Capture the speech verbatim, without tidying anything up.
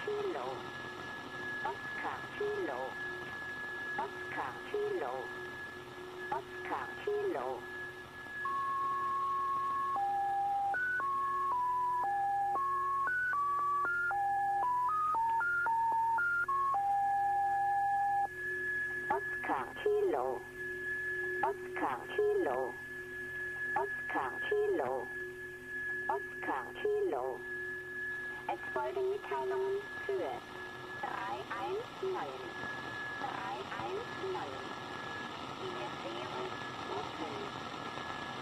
Kilo. Oscar Kilo. Oscar Kilo. Oscar Kilo. Oscar Kilo. Oscar Kilo. Oscar Kilo. Oscar Kilo. Es folgen Mitteilungen für drei eins neun. drei eins neun. Die Fähre offen.